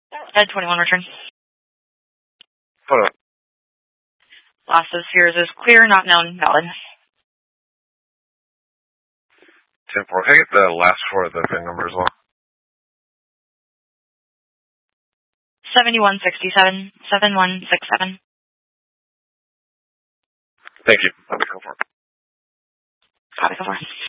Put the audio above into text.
Ed 21 return. Hold on. Last of spheres is clear, not known, valid. 10-4. Can I get the last four of the thing number as well? 7167, 7167. Thank you. I'll be going for it. Copy, go for it.